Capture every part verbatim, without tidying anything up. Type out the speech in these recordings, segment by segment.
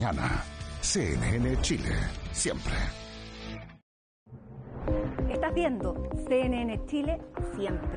Mañana, C N N Chile, siempre. Estás viendo C N N Chile, siempre.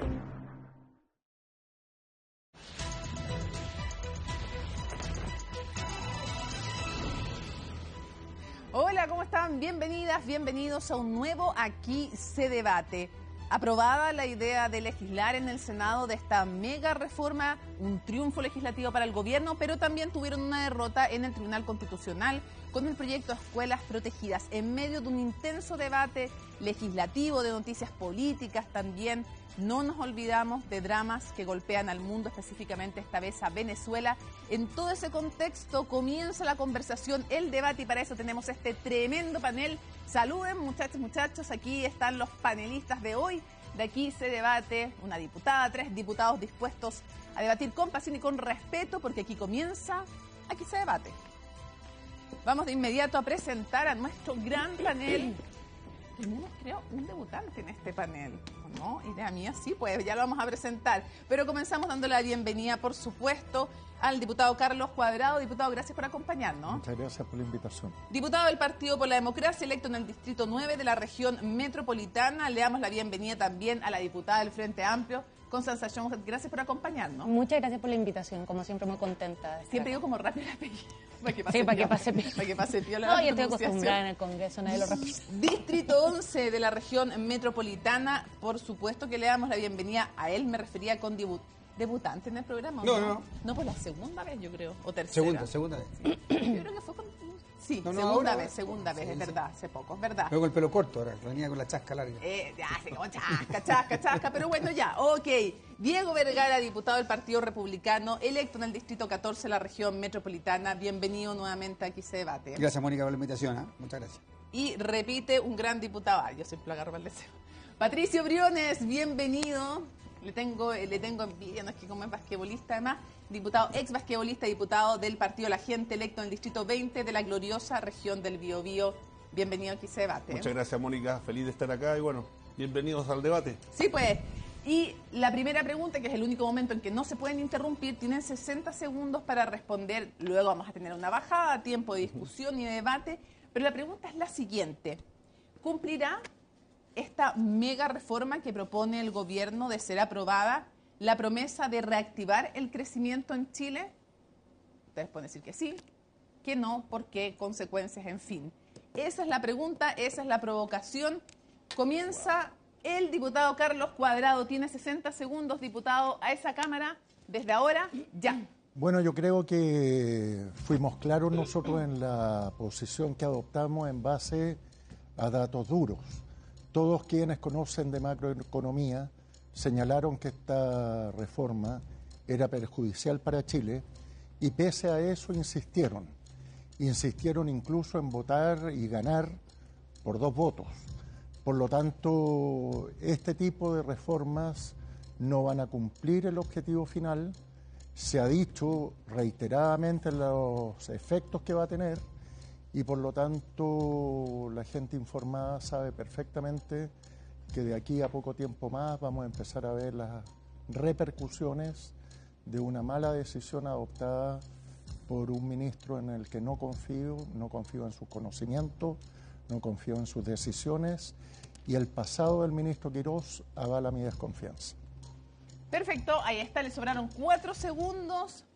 Hola, ¿cómo están? Bienvenidas, bienvenidos a un nuevo Aquí se debate. Aprobada la idea de legislar en el Senado de esta mega reforma, un triunfo legislativo para el gobierno, pero también tuvieron una derrota en el Tribunal Constitucional con el proyecto de Escuelas Protegidas, en medio de un intenso debate legislativo, de noticias políticas también. No nos olvidamos de dramas que golpean al mundo, específicamente esta vez a Venezuela. En todo ese contexto comienza la conversación, el debate, y para eso tenemos este tremendo panel. Saluden, muchachos, muchachos, aquí están los panelistas de hoy. De Aquí se debate, una diputada, tres diputados dispuestos a debatir con pasión y con respeto, porque aquí comienza Aquí se debate. Vamos de inmediato a presentar a nuestro gran panel. Tenemos, creo, un debutante en este panel, ¿no? Idea mía, sí, pues ya lo vamos a presentar. Pero comenzamos dándole la bienvenida, por supuesto, al diputado Carlos Cuadrado. Diputado, gracias por acompañarnos. Muchas gracias por la invitación. Diputado del Partido por la Democracia, electo en el Distrito nueve de la región metropolitana. Le damos la bienvenida también a la diputada del Frente Amplio, Constanza Schönwert. Gracias por acompañarnos. Muchas gracias por la invitación, como siempre muy contenta. Siempre digo como rápido el apellido. Para que pase sí, para que piola. pase piola. Para que pase piola. No, yo estoy acostumbrada en el Congreso, nadie lo repite. Distrito once de la región metropolitana, por supuesto que le damos la bienvenida a él. Me refería con debut, debutante en el programa. No, no, no. No, pues la segunda vez, yo creo, o tercera. Segunda, segunda vez. Sí. Yo creo que fue con... Sí, no, no, segunda ahora, vez, segunda vez, sí, es sí. verdad, hace poco, es verdad. Luego el pelo corto, ahora venía con la chasca larga. Eh, ya, sí, como chasca, chasca, chasca, pero bueno, ya, ok. Diego Vergara, diputado del Partido Republicano, electo en el Distrito catorce de la región metropolitana. Bienvenido nuevamente a Aquí se debate. Gracias, Mónica, por la invitación, ¿eh? Muchas gracias. Y repite un gran diputado. Ay, yo siempre lo agarro para el deseo. Patricio Briones, bienvenido. Le tengo, le tengo envidia, no es que como es basquetbolista, además, diputado, ex basquetbolista, diputado del Partido La Gente, electo en el Distrito veinte de la gloriosa región del Biobío. Bienvenido, Aquí se debate. Muchas gracias, Mónica, feliz de estar acá y bueno, bienvenidos al debate. Sí, pues. Y la primera pregunta, que es el único momento en que no se pueden interrumpir, tienen sesenta segundos para responder. Luego vamos a tener una bajada, tiempo de discusión y de debate. Pero la pregunta es la siguiente. ¿Cumplirá esta mega reforma que propone el gobierno de ser aprobada la promesa de reactivar el crecimiento en Chile? Ustedes pueden decir que sí, que no, por qué, consecuencias, en fin. Esa es la pregunta, esa es la provocación. Comienza el diputado Carlos Cuadrado. Tiene sesenta segundos, diputado, a esa cámara. Desde ahora, ya. Bueno, yo creo que fuimos claros nosotros en la posición que adoptamos en base a datos duros. Todos quienes conocen de macroeconomía señalaron que esta reforma era perjudicial para Chile y pese a eso insistieron. Insistieron incluso en votar y ganar por dos votos. Por lo tanto, este tipo de reformas no van a cumplir el objetivo final. Se ha dicho reiteradamente los efectos que va a tener y por lo tanto la gente informada sabe perfectamente que de aquí a poco tiempo más vamos a empezar a ver las repercusiones de una mala decisión adoptada por un ministro en el que no confío, no confío en sus conocimientos, no confío en sus decisiones y el pasado del ministro Quirós avala mi desconfianza. Perfecto, ahí está, le sobraron cuatro segundos.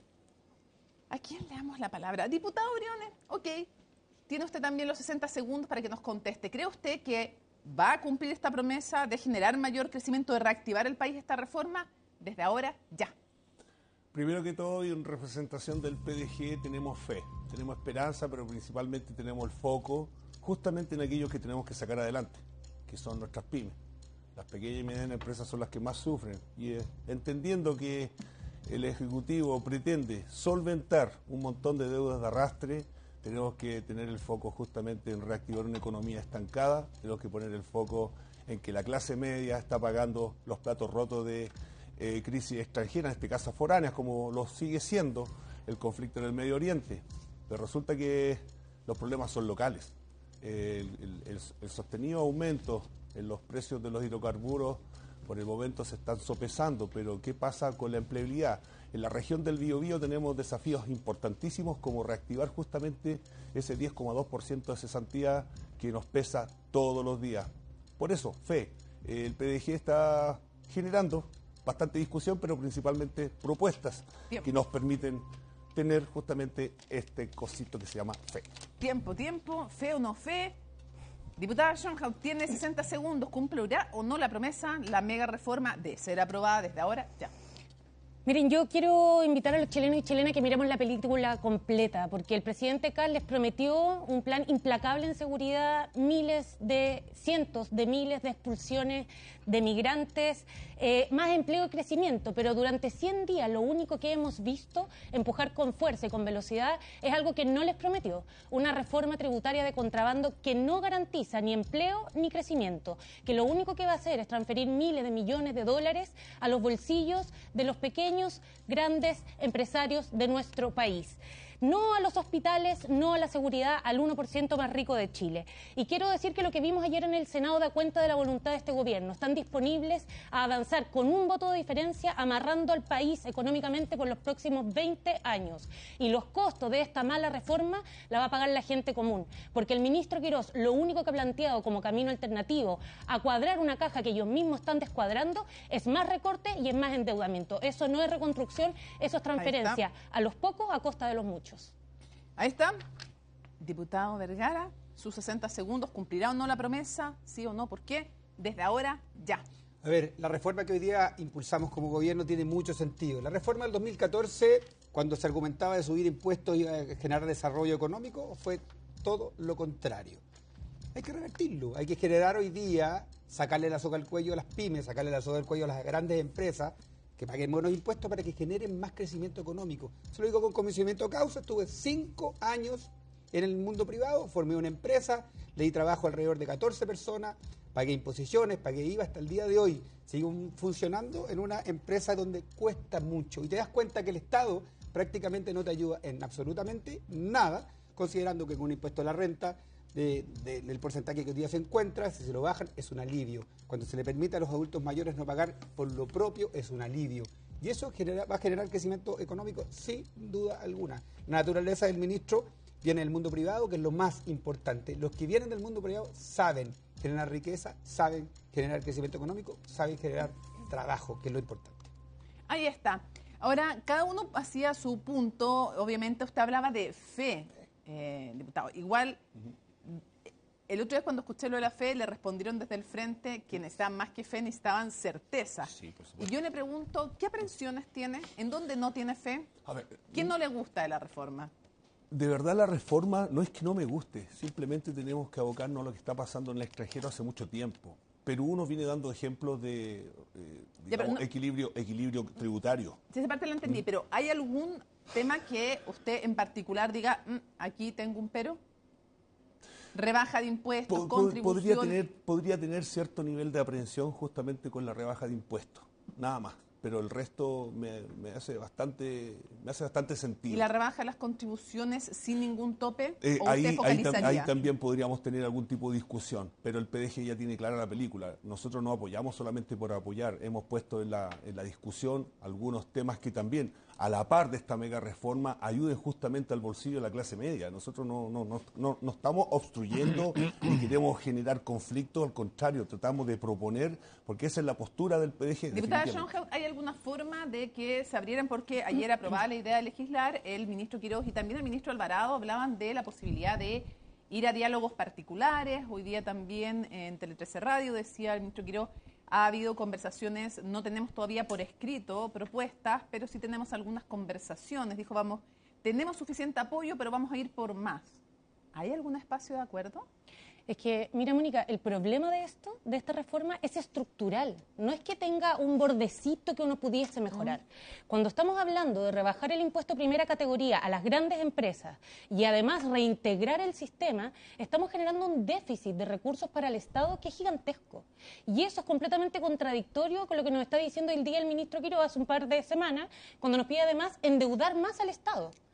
¿A quién le damos la palabra? Diputado Briones, ok. Tiene usted también los sesenta segundos para que nos conteste. ¿Cree usted que va a cumplir esta promesa de generar mayor crecimiento, de reactivar el país esta reforma? Desde ahora, ya. Primero que todo, y en representación del P D G tenemos fe, tenemos esperanza, pero principalmente tenemos el foco justamente en aquellos que tenemos que sacar adelante, que son nuestras pymes. Las pequeñas y medianas empresas son las que más sufren y eh, entendiendo que el Ejecutivo pretende solventar un montón de deudas de arrastre, tenemos que tener el foco justamente en reactivar una economía estancada, tenemos que poner el foco en que la clase media está pagando los platos rotos de eh, crisis extranjera, en este caso foráneas, como lo sigue siendo el conflicto en el Medio Oriente. Pero resulta que los problemas son locales. El, el, el, el sostenido aumento en los precios de los hidrocarburos por el momento se están sopesando, pero ¿qué pasa con la empleabilidad? En la región del Biobío tenemos desafíos importantísimos como reactivar justamente ese diez coma dos por ciento de cesantía que nos pesa todos los días. Por eso, fe, el P D G está generando bastante discusión, pero principalmente propuestas Tiempo. que nos permiten tener justamente este cosito que se llama fe. Tiempo, tiempo, fe o no fe. Diputada Schoenhauer tiene sesenta segundos. ¿Cumplirá o no la promesa? La mega reforma de ser aprobada desde ahora ya. Miren, yo quiero invitar a los chilenos y chilenas que miremos la película completa, porque el presidente Kast les prometió un plan implacable en seguridad, miles de, cientos de miles de expulsiones de migrantes, eh, más empleo y crecimiento, pero durante cien días lo único que hemos visto empujar con fuerza y con velocidad es algo que no les prometió, una reforma tributaria de contrabando que no garantiza ni empleo ni crecimiento, que lo único que va a hacer es transferir miles de millones de dólares a los bolsillos de los pequeños, grandes empresarios de nuestro país. No a los hospitales, no a la seguridad, al uno por ciento más rico de Chile. Y quiero decir que lo que vimos ayer en el Senado da cuenta de la voluntad de este gobierno. Están disponibles a avanzar con un voto de diferencia, amarrando al país económicamente por los próximos veinte años. Y los costos de esta mala reforma la va a pagar la gente común. Porque el ministro Quirós lo único que ha planteado como camino alternativo a cuadrar una caja que ellos mismos están descuadrando es más recorte y es más endeudamiento. Eso no es reconstrucción, eso es transferencia a los pocos a costa de los muchos. Ahí está. Diputado Vergara, sus sesenta segundos. ¿Cumplirá o no la promesa? ¿Sí o no? ¿Por qué? Desde ahora, ya. A ver, la reforma que hoy día impulsamos como gobierno tiene mucho sentido. La reforma del dos mil catorce, cuando se argumentaba de subir impuestos y generar desarrollo económico, fue todo lo contrario. Hay que revertirlo. Hay que generar hoy día, sacarle la soga al cuello a las pymes, sacarle la soga al cuello a las grandes empresas, que paguen buenos impuestos para que generen más crecimiento económico. Se lo digo con convencimiento de causa. Estuve cinco años en el mundo privado, formé una empresa, le di trabajo alrededor de catorce personas, pagué imposiciones, pagué I V A hasta el día de hoy. Sigo funcionando en una empresa donde cuesta mucho y te das cuenta que el Estado prácticamente no te ayuda en absolutamente nada, considerando que con un impuesto a la renta, De, de, del porcentaje que hoy día se encuentra, si se lo bajan es un alivio. Cuando se le permite a los adultos mayores no pagar por lo propio es un alivio. Y eso genera, va a generar crecimiento económico sin duda alguna. La naturaleza del ministro viene del mundo privado, que es lo más importante. Los que vienen del mundo privado saben generar riqueza, saben generar crecimiento económico, saben generar trabajo, que es lo importante. Ahí está. Ahora, cada uno hacía su punto. Obviamente usted hablaba de fe, eh, diputado. Igual... Uh-huh. El otro día cuando escuché lo de la fe, le respondieron desde el frente que necesitaban más que fe, necesitaban certeza. Sí, por supuesto. Y yo le pregunto, ¿qué aprensiones tiene? ¿En dónde no tiene fe? A ver, ¿Qué no le gusta de la reforma? De verdad la reforma no es que no me guste, simplemente tenemos que abocarnos a lo que está pasando en el extranjero hace mucho tiempo. Perú nos viene dando ejemplos de eh, digamos, no, equilibrio, equilibrio tributario. Sí, esa parte la entendí, ¿Mm? Pero ¿hay algún tema que usted en particular diga, mmm, aquí tengo un pero? Rebaja de impuestos, po contribución... Podría tener, podría tener cierto nivel de aprehensión justamente con la rebaja de impuestos, nada más. Pero el resto me, me hace bastante me hace bastante sentido. ¿Y la rebaja de las contribuciones sin ningún tope? Eh, ¿O ahí, usted focalizaría? ahí, ahí también podríamos tener algún tipo de discusión, pero el P D G ya tiene clara la película. Nosotros no apoyamos solamente por apoyar, hemos puesto en la, en la discusión algunos temas que también, a la par de esta mega reforma, ayuden justamente al bolsillo de la clase media. Nosotros no, no, no, no, no estamos obstruyendo ni queremos generar conflictos, al contrario, tratamos de proponer, porque esa es la postura del P D G. Diputada Schoenhauer, ¿hay alguna forma de que se abrieran? Porque ayer aprobada la idea de legislar, el ministro Quirós y también el ministro Alvarado hablaban de la posibilidad de ir a diálogos particulares. Hoy día también en Tele trece Radio decía el ministro Quirós, ha habido conversaciones, no tenemos todavía por escrito propuestas, pero sí tenemos algunas conversaciones. Dijo, vamos, tenemos suficiente apoyo, pero vamos a ir por más. ¿Hay algún espacio de acuerdo? Es que, mira, Mónica, el problema de esto, de esta reforma, es estructural. No es que tenga un bordecito que uno pudiese mejorar. Uh-huh. Cuando estamos hablando de rebajar el impuesto primera categoría a las grandes empresas y además reintegrar el sistema, estamos generando un déficit de recursos para el Estado que es gigantesco. Y eso es completamente contradictorio con lo que nos está diciendo el día el ministro Quirós hace un par de semanas, cuando nos pide además endeudar más al Estado.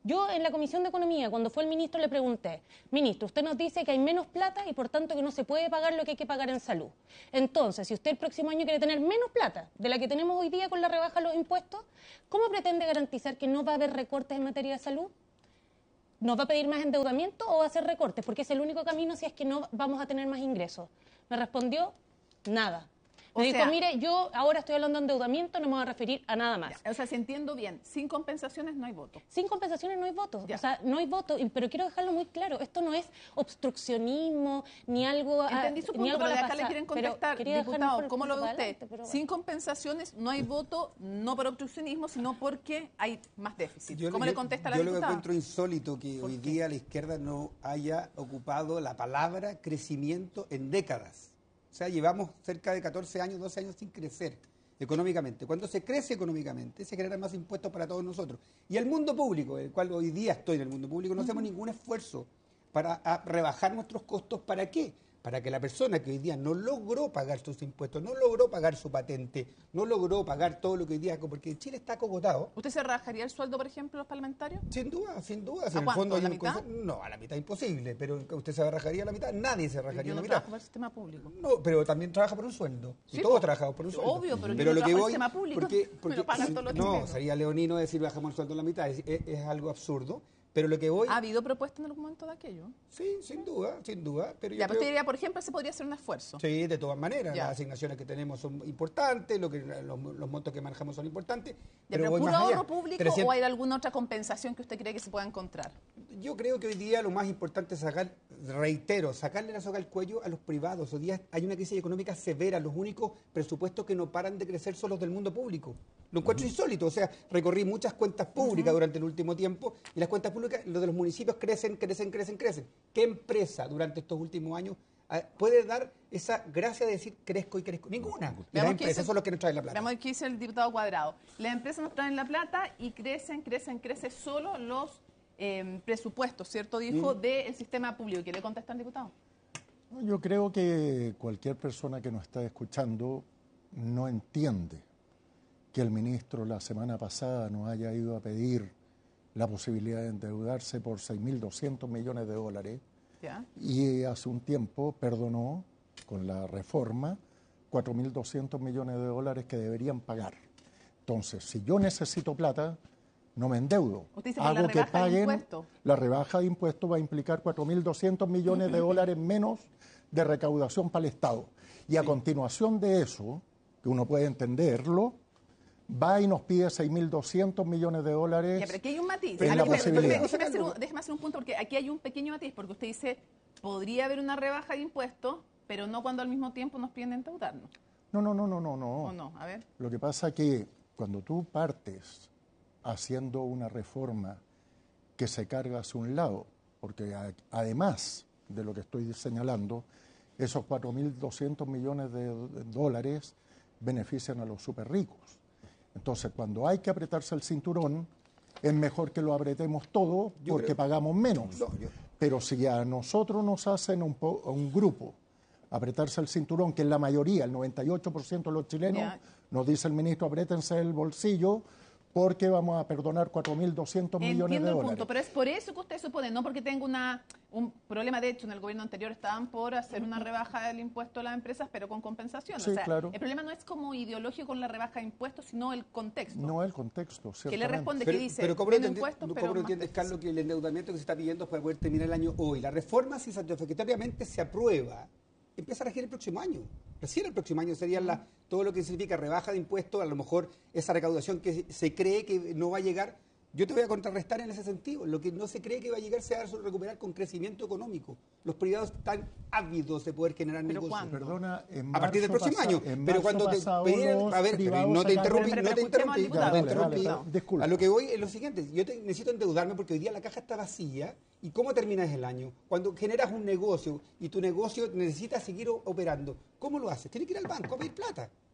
Yo en la Comisión de Economía, cuando fue el ministro, le pregunté, ministro, usted nos dice que hay menos plata y por tanto que no se puede pagar lo que hay que pagar en salud. Entonces, si usted el próximo año quiere tener menos plata de la que tenemos hoy día con la rebaja de los impuestos, ¿cómo pretende garantizar que no va a haber recortes en materia de salud? ¿Nos va a pedir más endeudamiento o va a hacer recortes? Porque es el único camino si es que no vamos a tener más ingresos. Me respondió, nada. Me O dijo, sea, mire, yo ahora estoy hablando de endeudamiento, no me voy a referir a nada más. Ya, o sea, si entiendo bien, sin compensaciones no hay voto. Sin compensaciones no hay votos. Ya. O sea, no hay voto, y- pero quiero dejarlo muy claro, esto no es obstruccionismo, ni algo a, Entendí su ni punto, algo pero a de la acá le pasada. quieren Pero contestar, quería dejar diputado, mejor el ¿cómo lo ve punto usted? para adelante, pero bueno. Sin compensaciones no hay voto, no por obstruccionismo, sino porque hay más déficit. Yo- ¿Cómo yo- le contesta la Yo lo diputada? encuentro insólito que hoy día la izquierda no haya ocupado la palabra crecimiento en décadas. O sea, llevamos cerca de catorce años, doce años sin crecer económicamente. Cuando se crece económicamente, se generan más impuestos para todos nosotros. Y el mundo público, el cual hoy día estoy en el mundo público, no hacemos ningún esfuerzo para a, rebajar nuestros costos. ¿Para qué? Para que la persona que hoy día no logró pagar sus impuestos, no logró pagar su patente, no logró pagar todo lo que hoy día, porque Chile está acogotado. ¿Usted se rajaría el sueldo, por ejemplo, los parlamentarios? Sin duda, sin duda. Si ¿A en el cuánto? fondo ¿A la hay un mitad? consen- No, a la mitad imposible, pero usted se rajaría a la mitad, nadie se rajaría Yo a no la mitad. trabajo para el sistema público. No, pero también trabaja por un sueldo. Y Sí, todos po. trabajamos por un sueldo. Obvio, pero yo no lo que trabajo en el voy, sistema público, porque, me porque lo pagan sí, todos los no, chilenos. sería leonino decir bajamos el sueldo a la mitad, es, es- es algo absurdo. Pero lo que voy, ¿Ha habido propuestas en algún momento de aquello? sí, sin duda, sin duda. Pero yo Ya, pero creo- usted diría, por ejemplo, se podría hacer un esfuerzo. Sí, de todas maneras, Ya. las asignaciones que tenemos son importantes, lo que, los, los montos que manejamos son importantes. Ya, pero ¿Pero voy puro más allá. ahorro público trescientos o hay alguna otra compensación que usted cree que se pueda encontrar? Yo creo que hoy día lo más importante es sacar, reitero, sacarle la soga al cuello a los privados. Hoy día hay una crisis económica severa. Los únicos presupuestos que no paran de crecer son los del mundo público. Lo encuentro insólito. O sea, recorrí muchas cuentas públicas durante el último tiempo y las cuentas públicas, los de los municipios crecen, crecen, crecen, crecen. ¿Qué empresa durante estos últimos años eh, puede dar esa gracia de decir crezco y crezco? Ninguna. Y las Veamos qué empresas dice- son los que nos traen la plata. Veamos qué dice el diputado Cuadrado. Las empresas nos traen la plata y crecen, crecen, crecen solo los eh, presupuestos, ¿cierto? Dijo, del sistema público. ¿Qué le contesta el diputado? Yo creo que cualquier persona que nos está escuchando no entiende que el ministro la semana pasada nos haya ido a pedir la posibilidad de endeudarse por seis mil doscientos millones de dólares ¿Ya? y hace un tiempo perdonó con la reforma cuatro mil doscientos millones de dólares que deberían pagar. Entonces, si yo necesito plata, no me endeudo. Usted dice por la Hago que rebaja de paguen. impuestos. La rebaja de impuestos va a implicar cuatro mil doscientos millones de dólares menos de recaudación para el Estado. Y a continuación de eso, que uno puede entenderlo, va y nos pide seis mil doscientos millones de dólares. Ya, pero aquí hay un matiz. en Ah, la déjeme- posibilidad. déjeme hacer un- déjeme hacer un punto, porque aquí hay un pequeño matiz, porque usted dice, podría haber una rebaja de impuestos, pero no cuando al mismo tiempo nos piden endeudarnos. No, no, no, no, no, no. ¿O no? A ver. Lo que pasa que cuando tú partes haciendo una reforma que se carga hacia un lado, porque a- además de lo que estoy señalando, esos cuatro mil doscientos millones de dólares benefician a los súper ricos. Entonces, cuando hay que apretarse el cinturón, es mejor que lo apretemos todo Yo porque creo- pagamos menos. No, yo- Pero si a nosotros nos hacen un, po- a un grupo apretarse el cinturón, que es la mayoría, el noventa y ocho por ciento de los chilenos, Ya. nos dice el ministro, apriétense el bolsillo porque vamos a perdonar cuatro mil doscientos millones Entiendo de el dólares. punto, pero es por eso que usted supone, no porque tenga una, un problema. De hecho, en el gobierno anterior estaban por hacer una rebaja del impuesto a las empresas, pero con compensación. Sí, o sea, claro. el problema no es como ideológico con la rebaja de impuestos, sino el contexto. No el contexto, que le ciertamente. responde Pero, que dice, pero ¿cómo no menos entiendes, impuestos, no- pero cómo no más entiendes, déficit? Carlos, que el endeudamiento que se está pidiendo es para poder terminar el año hoy? La reforma, si satisfactoriamente se aprueba, empieza a regir el próximo año. Recién el próximo año sería la, todo lo que significa rebaja de impuestos, a lo mejor esa recaudación que se cree que no va a llegar. Yo te voy a contrarrestar en ese sentido. Lo que no se cree que va a llegar se va a recuperar con crecimiento económico. Los privados están ávidos de poder generar ¿Pero negocios. cuándo? Perdona, en A partir del marzo próximo pasa- año. en Pero marzo cuando te pasado pedían- los a ver, pero privados no te sacaron- interrumpí, Pero no te escuchemos al interrumpí, diputado, no te escuchemos al interrumpí. diputado. Disculpa. A lo que voy es lo siguiente, yo te- necesito endeudarme porque hoy día la caja está vacía. ¿Y cómo terminas el año? Cuando generas un negocio y tu negocio necesita seguir o- operando, ¿cómo lo haces? Tienes que ir al banco a pedir plata.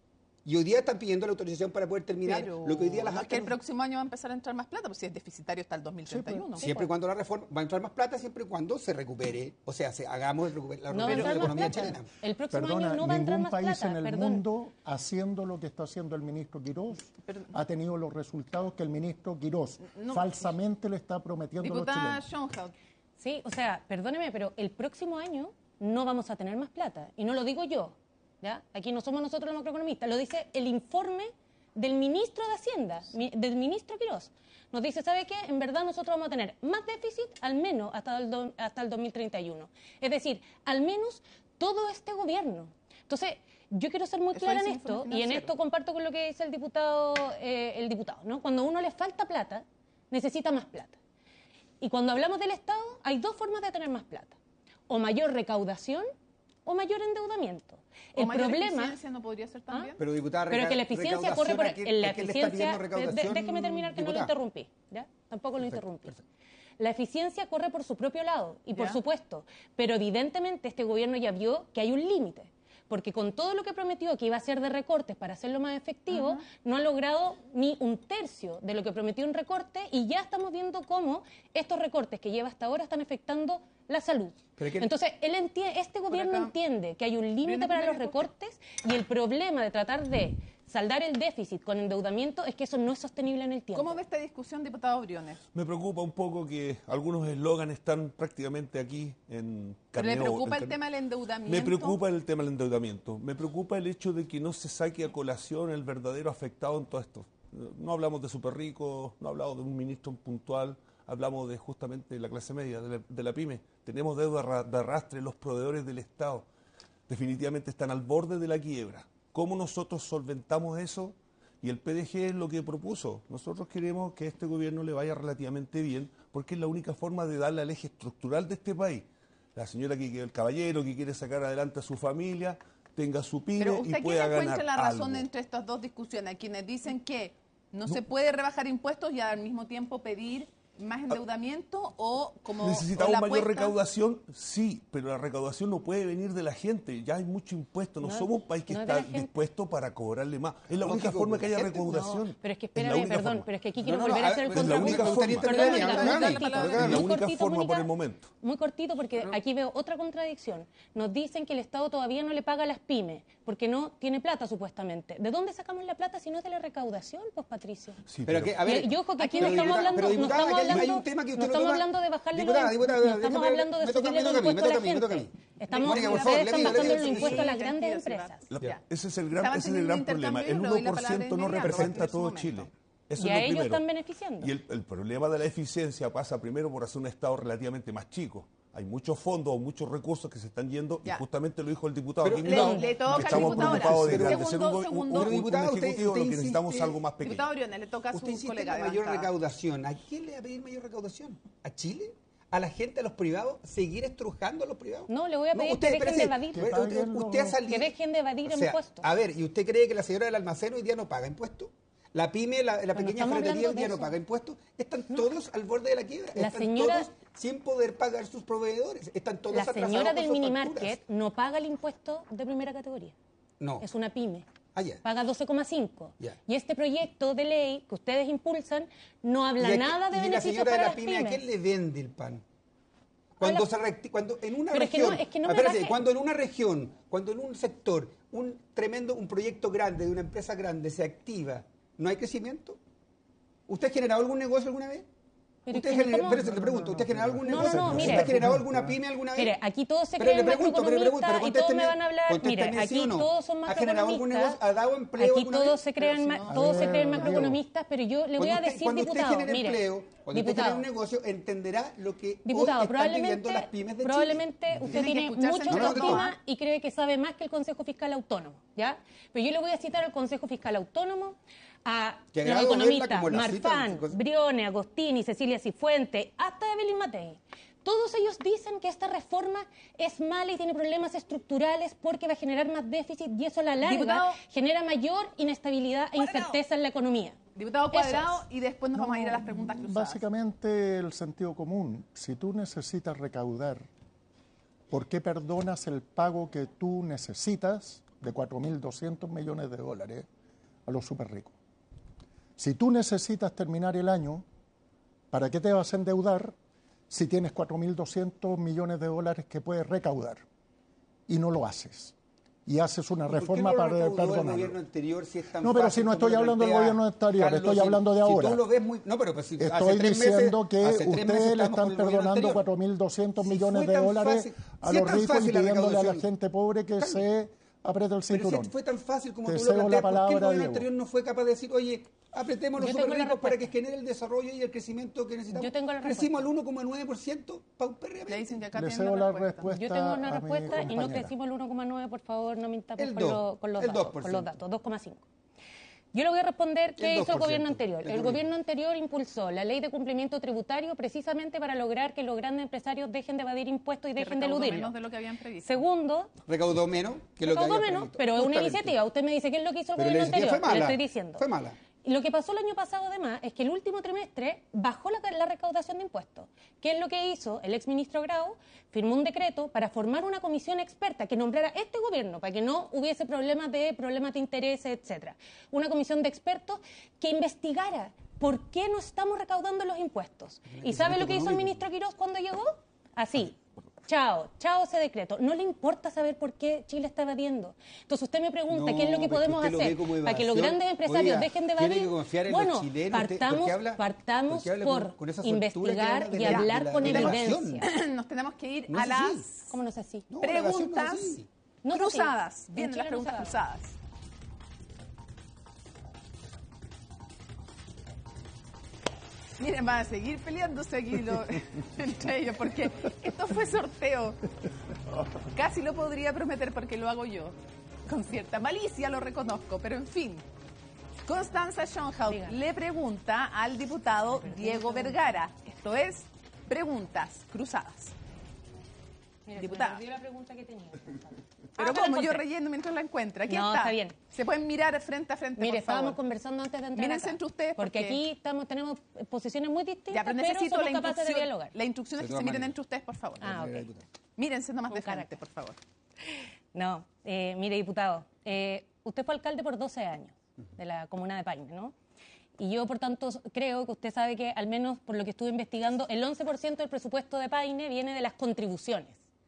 Y hoy día están pidiendo la autorización para poder terminar Pero lo que hoy día las no es que el altas... próximo año va a empezar a entrar más plata, pues si es deficitario hasta el dos mil treinta y uno. Siempre y cuando la reforma, va a entrar más plata siempre y cuando se recupere, o sea, se, hagamos el recuper- la No va a recuperación de la entrar más economía plata. chilena. El próximo Perdona, año no va a entrar ningún más país plata, en el perdón. mundo haciendo lo que está haciendo el ministro Quirós ha tenido los resultados que el ministro Quirós No. falsamente le está prometiendo a los Diputada chilenos. Schoenhout, Sí, o sea, perdóneme, pero el próximo año no vamos a tener más plata. Y no lo digo yo, ¿ya? Aquí no somos nosotros los macroeconomistas, lo dice el informe del ministro de Hacienda, mi- del ministro Quirós. Nos dice, ¿sabe qué? En verdad nosotros vamos a tener más déficit al menos hasta el, do- hasta el dos mil treinta y uno. Es decir, al menos todo este gobierno. Entonces, yo quiero ser muy Eso clara en dice el esto, informe y en financiero. esto comparto con lo que dice el diputado, eh, el diputado, ¿no? Cuando a uno le falta plata, necesita más plata. Y cuando hablamos del Estado, hay dos formas de tener más plata. O mayor recaudación o mayor endeudamiento. ¿o El mayor problema... eficiencia no podría ser también? Pero, diputada, Pero que la reca- eficiencia corre por... recaudación, ¿a quién- en la a quién le está eficiencia... pidiendo de- recaudación, déjeme terminar que no lo diputada? interrumpí. ¿Ya? Tampoco lo Perfecto, interrumpí. perfecto. La eficiencia corre por su propio lado, y por Ya. supuesto. Pero evidentemente este gobierno ya vio que hay un límite. Porque con todo lo que prometió que iba a hacer de recortes para hacerlo más efectivo, no ha logrado ni un tercio de lo que prometió en recorte, y ya estamos viendo cómo estos recortes que lleva hasta ahora están afectando la salud. Pero que- Entonces, él entie- este gobierno acá. entiende que hay un límite Viene para los primero, recortes, y el problema de tratar de saldar el déficit con endeudamiento es que eso no es sostenible en el tiempo. ¿Cómo ve esta discusión, diputado Briones? Me preocupa un poco que algunos eslóganes están prácticamente aquí en ¿Pero le carneo- preocupa en el carne- tema del endeudamiento? Me preocupa el tema del endeudamiento. Me preocupa el hecho de que no se saque a colación el verdadero afectado en todo esto. No hablamos de súper ricos, no hablamos de un ministro puntual, hablamos de justamente la clase media, de la, de la pyme. Tenemos deuda ra- de arrastre, los proveedores del Estado definitivamente están al borde de la quiebra. ¿Cómo nosotros solventamos eso? Y el P D G es lo que propuso. Nosotros queremos que a este gobierno le vaya relativamente bien, porque es la única forma de darle al eje estructural de este país. La señora, que, que el caballero que quiere sacar adelante a su familia, tenga su pyme Pero y usted, ¿quién pueda encuentra ganar la razón algo. entre estas dos discusiones? Quienes dicen que no, se puede rebajar impuestos y al mismo tiempo pedir más endeudamiento, o como ¿Necesitamos o la mayor apuesta- recaudación? Sí, pero la recaudación no puede venir de la gente. Ya hay mucho impuesto. No, No, somos un país que no es de está la gente. dispuesto para cobrarle más. Es la Lógico, única forma que haya gente. recaudación. No, pero es que Es la espérame, única perdón, forma. pero es que aquí No, quiero no, no, volver a a hacer el ver, es la única contrapunto. forma. Perdón, Dale, Mónica, dale, muy dale, cortito, dale, dale. La muy única cortito, forma por Mónica, el momento. Muy cortito, porque aquí veo otra contradicción. Nos dicen que el Estado todavía no le paga a las pymes, porque no tiene plata, supuestamente. ¿De dónde sacamos la plata si no es de la recaudación, pues, Patricio? Sí, Pero que, a ver, y, y ojo que aquí pero no estamos diputada- hablando, pero no diputada, estamos que hay- hay hablando, un tema que no usted lo estamos toma- hablando de bajarle Diputada, los diputada, no déjame- estamos hablando de me toca- subirle me los toca a mí, me impuestos a la toca a mí, me toca a gente. mí. Estamos, Mónica, por ustedes favor, están le pido, le bajando pido, los sí, impuestos a las sí, grandes tranquilo, empresas. Silva. La- Ya. ese es el gran, Estaban ese es el teniendo gran un problema. El intercambio y le doy la uno por ciento no palabra inmediato, representa a en su todo momento. Chile. Eso Y es a lo ellos primero. están beneficiando. Y el, el problema de la eficiencia pasa primero por hacer un Estado relativamente más chico. Hay muchos fondos o muchos recursos que se están yendo, Ya. y justamente lo dijo el diputado. Pero aquí Le, mismo, le toca que al estamos diputado ahora. preocupados de Pero- engrandecer un, Segundo, go- un- segundo. un- Pero, un diputado, usted- ejecutivo, usted lo que necesitamos es insiste- algo más pequeño. Diputado Briones, le toca a Usted su insiste colega en de mayor bancada. recaudación. ¿A quién le va a pedir mayor recaudación? ¿A Chile? ¿A la gente, a los privados? ¿Seguir estrujando a los privados? No, le voy a pedir usted, que dejen espérese, de evadir. usted- Que paguen usted ha los- salido- Que dejen de evadir o sea, impuestos. A ver, ¿y usted cree que la señora del almacén hoy día no paga impuestos? La pyme, la, la pequeña estamos ferretería hablando hoy día de no eso. paga impuestos. Están todos al borde de la quiebra. La Están señora- todos sin poder pagar sus proveedores. Están todos La atrasados señora con del sus minimarket facturas. no paga el impuesto de primera categoría. No. Es una pyme. Ah, ya. Paga doce coma cinco. Ya. Y este proyecto de ley que ustedes impulsan no habla ¿Y a qué- nada de y la beneficios señora de para la las pyme, ¿a pymes. quién le vende el pan? Cuando, la- se recti- cuando en una Pero es que región, no- es que no me espérate, baje- cuando en una región, cuando en un sector, un tremendo, un proyecto grande de una empresa grande se activa, ¿no hay crecimiento? ¿Usted ha generado algún negocio alguna vez? Pero ¿Usted es que genera- no- espérese, le pregunto, ¿usted ha generado algún No, no, negocio? no, ¿Usted mire. ha generado alguna pyme alguna vez? Mire, aquí todos se Pero creen le pregunto, pero le pregunto, pero macroeconomistas y todos me contésteme- van a hablar. Mire, contésteme sí aquí o no. todos son ¿Ha generado algún macroeconomistas. negocio? ¿Ha dado empleo Aquí alguna todos vez? se creen, Pero ma- si no- todos A se ver, creen Diego. macroeconomistas, pero yo le voy Cuando a usted- decir, cuando usted diputado, genere mire, empleo, cuando usted diputado, genere un negocio, entenderá lo que Diputado, hoy están viviendo probablemente, las pymes de probablemente Chile. usted Tiene que tiene escucharse mucha entre todos. autoestima y cree que sabe más que el Consejo Fiscal Autónomo, ¿ya? Pero yo le voy a citar al Consejo Fiscal Autónomo, a Que los agrado verla economistas como la cita, Marfán, chicos. Briones, Agostini, Cecilia Cifuente, hasta Evelyn Matei. Todos ellos dicen que esta reforma es mala y tiene problemas estructurales porque va a generar más déficit y eso a la larga Diputado- genera mayor inestabilidad e incerteza en la economía. Diputado Eso Cuadrado, es. y después nos vamos a ir a las preguntas cruzadas. Básicamente el sentido común. Si tú necesitas recaudar, ¿por qué perdonas el pago que tú necesitas de cuatro mil doscientos millones de dólares a los súper ricos. Si tú necesitas terminar el año, ¿para qué te vas a endeudar si tienes cuatro mil doscientos millones de dólares que puedes recaudar? Y no lo haces. Y haces una reforma para perdonarlo. Anterior, si es tan no, pero si no estoy hablando del gobierno anterior, Carlos, estoy hablando de ahora. Si tú lo ves muy, no, pero pues si estoy hace diciendo meses, que ustedes le están perdonando cuatro mil doscientos si millones de dólares fácil, a los si ricos y pidiéndole a la gente pobre que Carlos, se apriete el cinturón. Pero si fue tan fácil como Te tú lo planteas, ¿por qué el gobierno Diego. anterior no fue capaz de decir, oye, apretemos los super ricos para que genere el desarrollo y el crecimiento que necesitamos? Yo tengo la crecimos al uno coma nueve por ciento paupérrimamente. Le dicen que acá Le tienen la respuesta. respuesta. Yo tengo una respuesta y no compañera. crecimos el uno coma nueve, por favor, no mintamos El con, dos, lo, con, los el datos, dos por ciento. con los datos, dos coma cinco. Yo le voy a responder qué El hizo el gobierno dos por ciento. anterior. El gobierno anterior impulsó la ley de cumplimiento tributario precisamente para lograr que los grandes empresarios dejen de evadir impuestos y Que dejen de recaudó eludirlo. menos de lo que habían previsto. Segundo, Recaudó menos que lo que recaudó había menos, previsto. pero es una Justamente. iniciativa. Usted me dice qué es lo que hizo el Pero la gobierno iniciativa anterior. fue Le mala. estoy diciendo. Fue mala. Lo que pasó el año pasado, además, es que el último trimestre bajó la, la recaudación de impuestos. ¿Qué es lo que hizo? El exministro Grau firmó un decreto para formar una comisión experta que nombrara este gobierno, para que no hubiese problemas de problemas de intereses, etcétera. Una comisión de expertos que investigara por qué no estamos recaudando los impuestos. ¿Y sabe lo que hizo el ministro Quirós cuando llegó? Así. Chao, chao ese decreto. No le importa saber por qué Chile está evadiendo. Entonces usted me pregunta No, qué es lo que pero podemos usted lo ve hacer como para que los evasión. grandes empresarios Oiga, dejen de tiene evadir. que confiar en Bueno, los chilenos. Usted- partamos, ¿por qué habla- partamos por qué habla por con- con esa soltura que investigar habla de y la- hablar de la- con de la evidencia. evasión? Nos tenemos que ir No a es las así. ¿Cómo no es así? No, la evasión no es preguntas así. No es así. cruzadas. En Vienen Chile las no se preguntas da. cruzadas. Miren, van a seguir peleándose aquí lo- entre ellos, porque esto fue sorteo. Casi lo podría prometer porque lo hago yo. Con cierta malicia lo reconozco, pero en fin. Constanza Schonhaus Diga. le pregunta al diputado Diego Vergara. Esto es preguntas cruzadas. Mira, Diputada. se me perdió la pregunta que tenía. Pero Ah, ya la como yo encontré. relleno mientras la encuentra. Aquí No, está. está bien. Se pueden mirar frente a frente, Mire, por estábamos favor. conversando antes de entrar Mírense acá, entre ustedes porque, porque- aquí estamos tenemos posiciones muy distintas, Ya, pero pero necesito somos la capaces de instrucción. dialogar. La instrucción es De que todas se miren maneras. entre ustedes, por favor. Ah, ok. Mírense nomás Un de frente, carácter. por favor. No, eh, mire, diputado, eh, usted fue alcalde por doce años de la comuna de Paine, ¿no? Y yo, por tanto, creo que usted sabe que, al menos por lo que estuve investigando, el once por ciento del presupuesto de Paine viene de las contribuciones,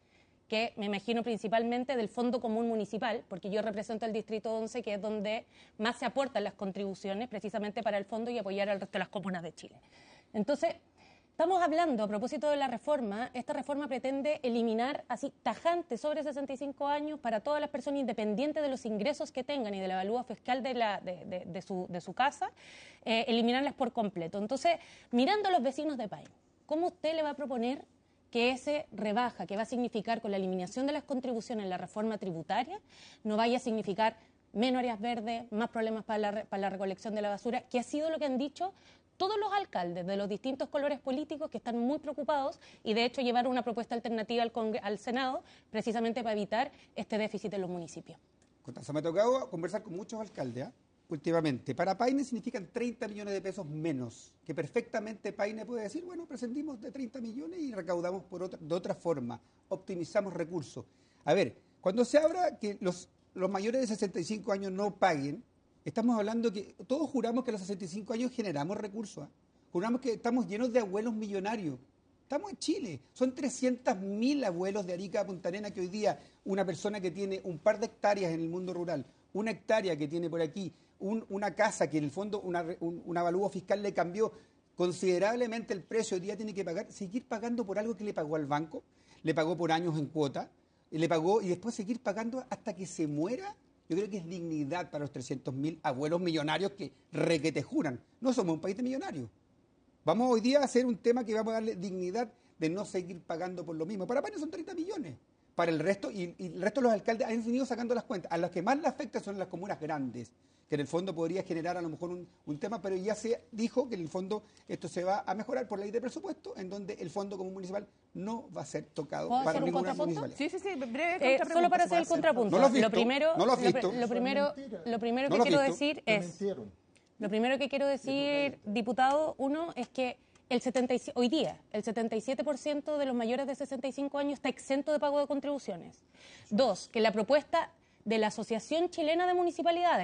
que me imagino principalmente del Fondo Común Municipal, porque yo represento el Distrito once, que es donde más se aportan las contribuciones precisamente para el fondo y apoyar al resto de las comunas de Chile. Entonces, estamos hablando, a propósito de la reforma, esta reforma pretende eliminar así tajante sobre sesenta y cinco años para todas las personas independientes de los ingresos que tengan y de la evalúa fiscal de, la, de, de, de, su, de su casa, eh, eliminarlas por completo. Entonces, mirando a los vecinos de Paine, ¿cómo usted le va a proponer que ese rebaja, que va a significar con la eliminación de las contribuciones en la reforma tributaria, no vaya a significar menos áreas verdes, más problemas para la, para la recolección de la basura, que ha sido lo que han dicho todos los alcaldes de los distintos colores políticos que están muy preocupados y de hecho llevaron una propuesta alternativa al, Congre- al Senado precisamente para evitar este déficit en los municipios? Constanza, me ha tocado conversar con muchos alcaldes, ¿ah? Últimamente. Para Paine significan treinta millones de pesos menos, que perfectamente Paine puede decir, bueno, prescindimos de treinta millones y recaudamos por otra, de otra forma, optimizamos recursos. A ver, cuando se habla que los, los mayores de sesenta y cinco años no paguen, estamos hablando que todos juramos que a los sesenta y cinco años generamos recursos, ¿ah? Juramos que estamos llenos de abuelos millonarios. Estamos en Chile. Son trescientos mil abuelos de Arica a Punta Arenas que hoy día una persona que tiene un par de hectáreas en el mundo rural, una hectárea que tiene por aquí, un, una casa que en el fondo una, un, un avalúo fiscal le cambió considerablemente el precio, hoy día tiene que pagar, seguir pagando por algo que le pagó al banco, le pagó por años en cuota, y le pagó y después seguir pagando hasta que se muera. Yo creo que es dignidad para los trescientos mil abuelos millonarios que requete juran. No somos un país de millonarios. Vamos hoy día a hacer un tema que vamos a darle dignidad de no seguir pagando por lo mismo. Para Paine son treinta millones. Para el resto, y, y el resto de los alcaldes han venido sacando las cuentas. A las que más le afecta son las comunas grandes, que en el fondo podría generar a lo mejor un, un tema, pero ya se dijo que en el fondo esto se va a mejorar por ley de presupuesto, en donde el Fondo Común Municipal no va a ser tocado ¿Puedo para hacer un ninguna contrapunto? municipalidad. Sí, sí, sí, breve Eh, contrapregunta, solo para se hacer el puede contrapunto. No lo has visto, lo primero, no lo has lo- visto. Lo, primero, lo primero No que lo has quiero visto. decir Te es, mintieron. lo primero que quiero decir, diputado, uno, es que el setenta y siete, hoy día el setenta y siete por ciento de los mayores de sesenta y cinco años está exento de pago de contribuciones. Dos, que la propuesta de la Asociación Chilena de Municipalidades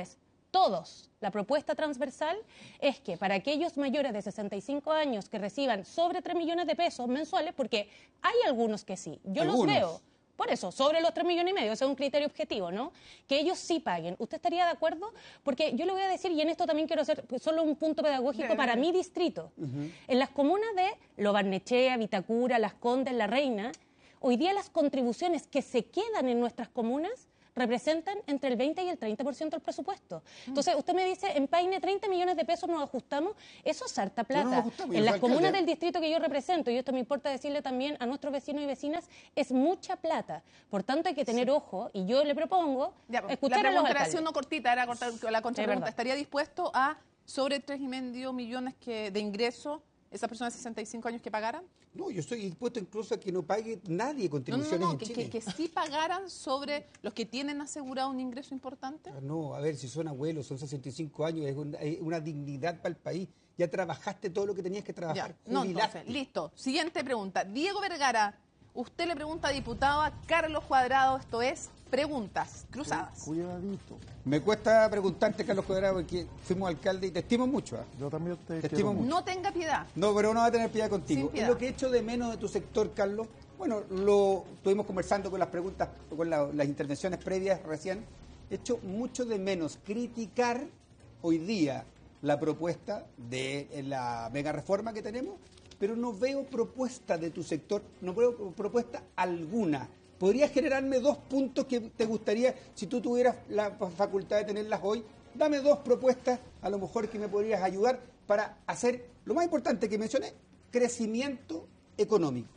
todos. La propuesta transversal es que para aquellos mayores de sesenta y cinco años que reciban sobre tres millones de pesos mensuales, porque hay algunos que sí, yo Algunos. los veo, por eso, sobre los tres millones y medio, ese es un criterio objetivo, ¿no? Que ellos sí paguen. ¿Usted estaría de acuerdo? Porque yo le voy a decir, y en esto también quiero hacer solo un punto pedagógico Debe, para debe. mi distrito. Uh-huh. En las comunas de Lo Barnechea, Vitacura, Las Condes, La Reina, hoy día las contribuciones que se quedan en nuestras comunas representan entre el veinte y el treinta por ciento del presupuesto. Entonces, usted me dice, en Paine treinta millones de pesos nos ajustamos, eso es harta plata. No nos ajustamos, en las alcalde. comunas del distrito que yo represento, y esto me importa decirle también a nuestros vecinos y vecinas, es mucha plata. Por tanto, hay que tener sí. ojo, y yo le propongo ya, pues, escuchar la a los pregunta era alcaldes. uno cortita, era corta, la contrapregunta. Es ¿Estaría dispuesto a sobre tres y medio millones que, de ingresos esas personas de sesenta y cinco años que pagaran? No, yo estoy dispuesto incluso a que no pague nadie contribuciones no, no, no, en que, Chile. Que, que sí pagaran sobre los que tienen asegurado un ingreso importante. Ah, no, a ver, si son abuelos, son sesenta y cinco años, es una, es una dignidad para el país. Ya trabajaste todo lo que tenías que trabajar. Ya, no, entonces, listo. Siguiente pregunta. Diego Vergara, usted le pregunta a diputado a Carlos Cuadrado, esto es preguntas cruzadas. Cuidadito. Me cuesta preguntarte, Carlos Cuadrado, porque fuimos alcalde y te estimo mucho. ¿eh? Yo también te, te estimo mucho. No tenga piedad. No, pero no va a tener piedad contigo. Piedad. Es lo que he hecho de menos de tu sector, Carlos. Bueno, lo estuvimos conversando con las preguntas, con la, las intervenciones previas recién. He hecho mucho de menos criticar hoy día la propuesta de la mega reforma que tenemos, pero no veo propuesta de tu sector, no veo propuesta alguna. ¿Podrías generarme dos puntos que te gustaría, si tú tuvieras la facultad de tenerlas hoy? Dame dos propuestas, a lo mejor que me podrías ayudar para hacer, lo más importante que mencioné, crecimiento económico.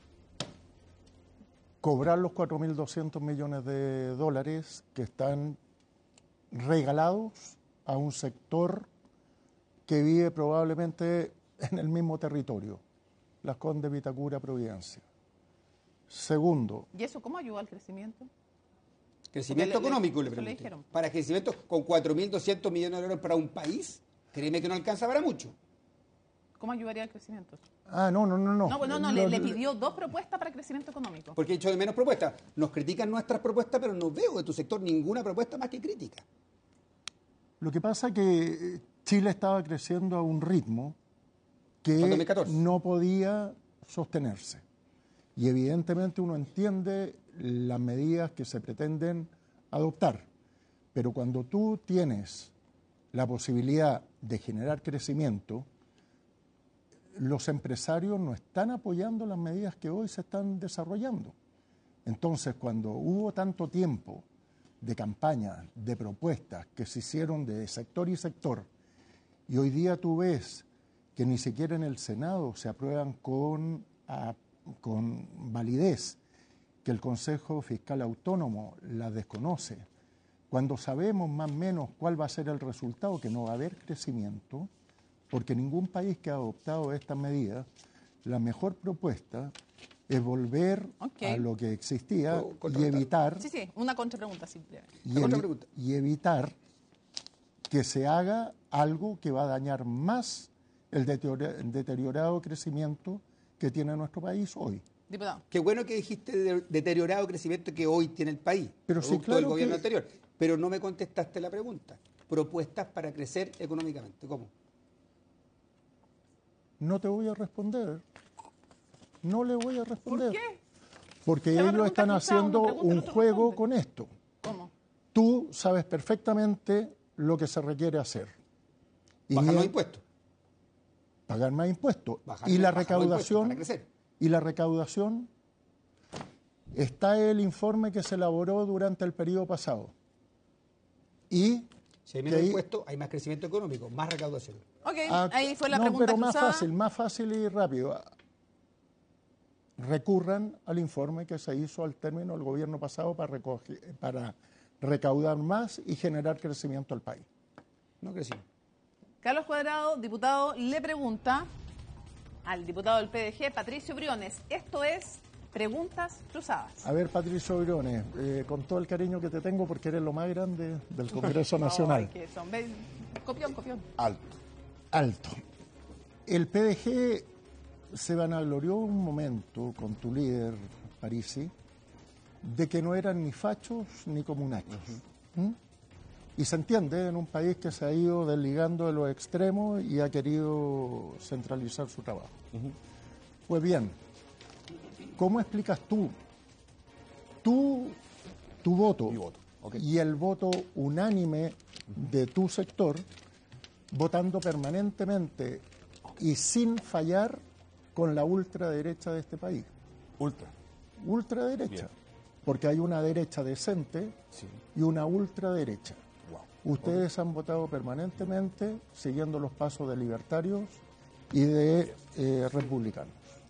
Cobrar los cuatro mil doscientos millones de dólares que están regalados a un sector que vive probablemente en el mismo territorio, Las Condes, Vitacura, Providencia. Segundo. ¿Y eso cómo ayuda al crecimiento? Crecimiento le, económico, le, le pregunté. Le para crecimiento con cuatro mil doscientos millones de euros para un país, créeme que no alcanza para mucho. ¿Cómo ayudaría al crecimiento? Ah, no, no, no. No, no, no, no Lo, le, le pidió dos propuestas para crecimiento económico. Porque he hecho de menos propuestas. Nos critican nuestras propuestas, pero no veo de tu sector ninguna propuesta más que crítica. Lo que pasa es que Chile estaba creciendo a un ritmo que no podía sostenerse. Y evidentemente uno entiende las medidas que se pretenden adoptar. Pero cuando tú tienes la posibilidad de generar crecimiento, los empresarios no están apoyando las medidas que hoy se están desarrollando. Entonces, cuando hubo tanto tiempo de campaña, de propuestas que se hicieron de sector y sector, y hoy día tú ves que ni siquiera en el Senado se aprueban con, a, con validez, que el Consejo Fiscal Autónomo la desconoce, cuando sabemos más o menos cuál va a ser el resultado, que no va a haber crecimiento, porque ningún país que ha adoptado estas medidas, la mejor propuesta es volver okay. a lo que existía y evitar... Sí, sí, una contrapregunta simple. Y, evi y evitar que se haga algo que va a dañar más el deteriorado crecimiento que tiene nuestro país hoy. Diputado. Qué bueno que dijiste de deteriorado crecimiento que hoy tiene el país, pero producto sí, claro del gobierno que... anterior. Pero no me contestaste la pregunta. Propuestas para crecer económicamente, ¿cómo? No te voy a responder. No le voy a responder. ¿Por qué? Porque ellos están haciendo un juego con esto. ¿Cómo? Tú sabes perfectamente lo que se requiere hacer. Bajar más impuestos. Pagar más impuestos. Bajar, y la bajar recaudación. para crecer. Y la recaudación. Está el informe que se elaboró durante el periodo pasado. Y si hay menos impuestos, hay más crecimiento económico, más recaudación. Ok, ah, ahí fue la no, pregunta pero más cruzada. fácil, más fácil y rápido. Recurran al informe que se hizo al término del gobierno pasado para, recoger, para recaudar más y generar crecimiento al país. No crecimos. Carlos Cuadrado, diputado, le pregunta al diputado del P D G, Patricio Briones. Esto es preguntas cruzadas. A ver, Patricio Briones, eh, con todo el cariño que te tengo porque eres lo más grande del Congreso Nacional. Ay, que son. Copión, copión. Alto. Alto. El P D G se vanaglorió un momento con tu líder, Parisi, de que no eran ni fachos ni comunachos. Uh-huh. ¿Mm? Y se entiende en un país que se ha ido desligando de los extremos y ha querido centralizar su trabajo. Uh-huh. Pues bien, ¿cómo explicas tú, tú tu voto, voto. Okay. y el voto unánime de tu sector, votando permanentemente y sin fallar con la ultraderecha de este país? Ultra. Ultraderecha. Bien. Porque hay una derecha decente, sí, y una ultraderecha. Wow. Ustedes okay. han votado permanentemente siguiendo los pasos de libertarios y de eh, republicanos.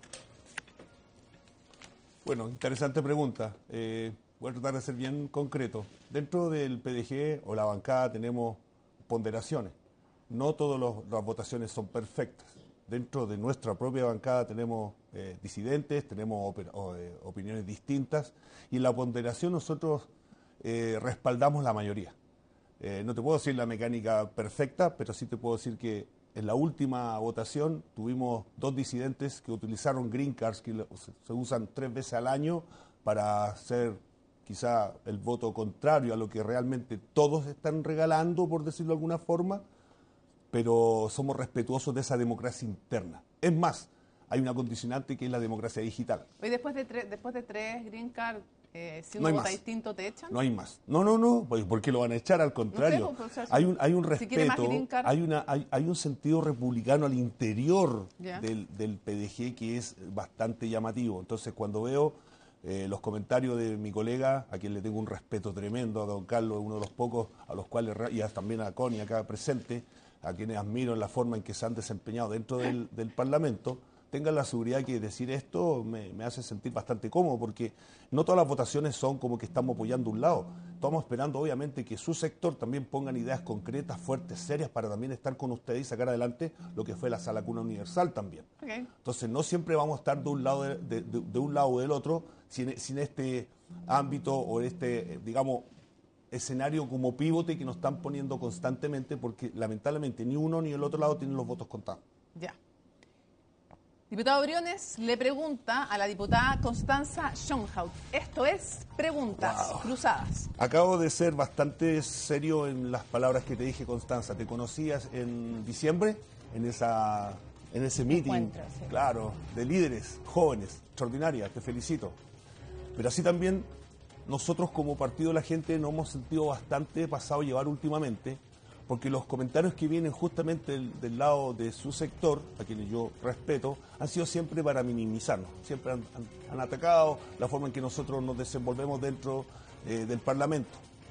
Bueno, interesante pregunta. Eh, voy a tratar de ser bien concreto. Dentro del P D G o la bancada tenemos ponderaciones. No todas las votaciones son perfectas. Dentro de nuestra propia bancada tenemos eh, disidentes, tenemos op o, eh, opiniones distintas, y en la ponderación nosotros eh, respaldamos la mayoría. Eh, no te puedo decir la mecánica perfecta, pero sí te puedo decir que en la última votación tuvimos dos disidentes que utilizaron green cards, que se usan tres veces al año para hacer quizá el voto contrario a lo que realmente todos están regalando, por decirlo de alguna forma, pero somos respetuosos de esa democracia interna. Es más, hay una condicionante que es la democracia digital. Hoy después de, después de tres green cards, eh, si uno no vota más. distinto, ¿te echan? No hay más. No, no, no, pues ¿por qué lo van a echar? Al contrario. No sé, pues, o sea, hay, un, hay un si respeto, hay, una, hay, hay un sentido republicano al interior del, del P D G que es bastante llamativo. Entonces, cuando veo eh, los comentarios de mi colega, a quien le tengo un respeto tremendo, a don Carlos, uno de los pocos a los cuales, y también a Connie acá presente, a quienes admiro en la forma en que se han desempeñado dentro del, del Parlamento, tengan la seguridad que decir esto me, me hace sentir bastante cómodo, porque no todas las votaciones son como que estamos apoyando un lado. Estamos esperando, obviamente, que su sector también pongan ideas concretas, fuertes, serias, para también estar con ustedes y sacar adelante lo que fue la Sala Cuna Universal también. Okay. Entonces, no siempre vamos a estar de un lado, de, de, de un lado o del otro, sin, sin este ámbito o este, digamos, escenario como pivote que nos están poniendo constantemente, porque lamentablemente ni uno ni el otro lado tienen los votos contados. Ya. Diputado Briones le pregunta a la diputada Constanza Schönhaut. Esto es Preguntas wow. Cruzadas. Acabo de ser bastante serio en las palabras que te dije, Constanza. Te conocías en diciembre, en esa en ese meeting, encuentro, sí. Claro, de líderes jóvenes, extraordinaria, te felicito. Pero así también nosotros como Partido de la Gente nos hemos sentido bastante pasado a llevar últimamente, porque los comentarios que vienen justamente del, del lado de su sector, a quienes yo respeto, han sido siempre para minimizarnos. Siempre han, han, han atacado la forma en que nosotros nos desenvolvemos dentro eh, del Parlamento.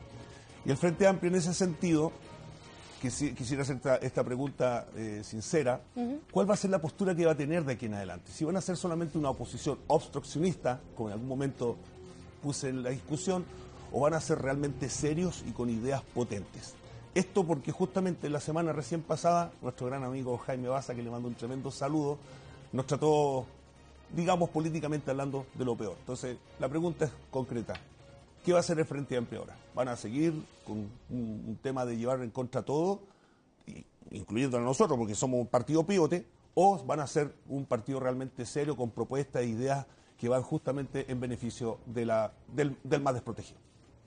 Y el Frente Amplio, en ese sentido, que si, quisiera hacer esta, esta pregunta eh, sincera, uh-huh. ¿Cuál va a ser la postura que va a tener de aquí en adelante? Si van a ser solamente una oposición obstruccionista, como en algún momento puse en la discusión, o van a ser realmente serios y con ideas potentes. Esto porque justamente la semana recién pasada, nuestro gran amigo Jaime Baza, que le mando un tremendo saludo, nos trató, digamos, políticamente hablando, de lo peor. Entonces, la pregunta es concreta. ¿Qué va a hacer el Frente Amplio ahora? ¿Van a seguir con un, un tema de llevar en contra todo, incluyendo a nosotros, porque somos un partido pivote, o van a ser un partido realmente serio, con propuestas e ideas que van justamente en beneficio de la, del, del más desprotegido?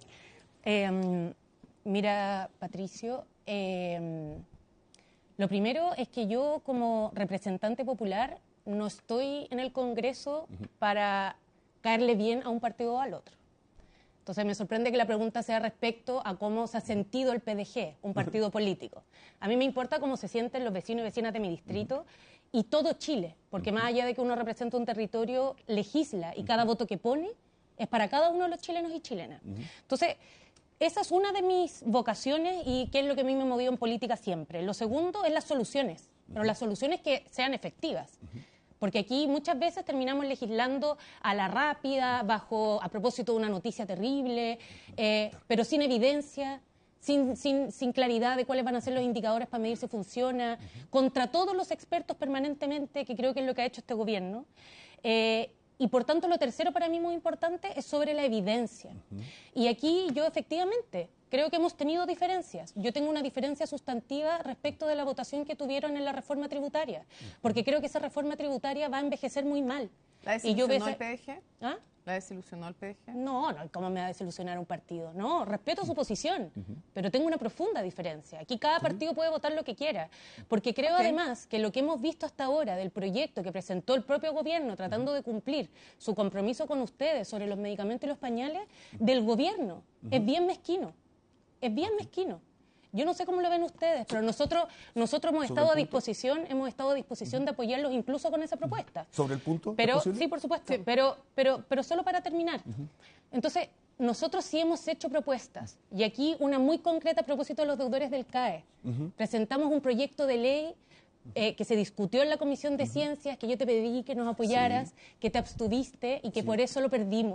Eh, mira, Patricio, eh, lo primero es que yo como representante popular no estoy en el Congreso uh-huh. para caerle bien a un partido o al otro. Entonces me sorprende que la pregunta sea respecto a cómo se ha sentido el P D G, un partido político. A mí me importa cómo se sienten los vecinos y vecinas de mi distrito y todo Chile, porque más allá de que uno representa un territorio, legisla y cada voto que pone es para cada uno de los chilenos y chilenas. Entonces, esa es una de mis vocaciones y que es lo que a mí me movió en política siempre. Lo segundo es las soluciones, pero las soluciones que sean efectivas. Porque aquí muchas veces terminamos legislando a la rápida, bajo a propósito de una noticia terrible, eh, pero sin evidencia, sin, sin, sin claridad de cuáles van a ser los indicadores para medir si funciona, contra todos los expertos permanentemente, que creo que es lo que ha hecho este gobierno. Eh, Y por tanto, lo tercero para mí muy importante es sobre la evidencia. Uh-huh. Y aquí yo efectivamente creo que hemos tenido diferencias. Yo tengo una diferencia sustantiva respecto de la votación que tuvieron en la reforma tributaria, uh-huh. porque creo que esa reforma tributaria va a envejecer muy mal. ¿La Y yo desilusionó ves- el P D G? ¿Ah? ¿La desilusionó el P D G? No, no, ¿cómo me va a desilusionar un partido? No, respeto su posición, pero tengo una profunda diferencia. Aquí cada partido puede votar lo que quiera, porque creo Ok. además que lo que hemos visto hasta ahora del proyecto que presentó el propio gobierno tratando de cumplir su compromiso con ustedes sobre los medicamentos y los pañales del gobierno es bien mezquino, es bien mezquino. Yo no sé cómo lo ven ustedes, pero nosotros nosotros hemos ¿Sobre estado a el punto? disposición, hemos estado a disposición de apoyarlos incluso con esa propuesta. ¿Sobre el punto? ¿Es Pero posible? sí, por supuesto, pero pero pero solo para terminar. Entonces, nosotros sí hemos hecho propuestas y aquí una muy concreta a propósito de los deudores del C A E. Presentamos un proyecto de ley eh, que se discutió en la Comisión de Ciencias, que yo te pedí que nos apoyaras, que te abstuviste y que por eso lo perdimos.